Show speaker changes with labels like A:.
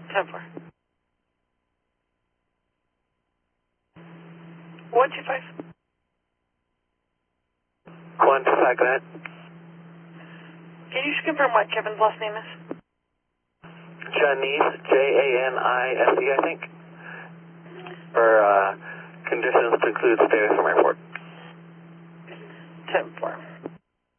A: 10-4. 125.
B: 125, go ahead.
A: Can you just confirm what Kevin's last name is?
B: Janise, Janise, I think. For conditions to include stay away from airport.
A: 10-4.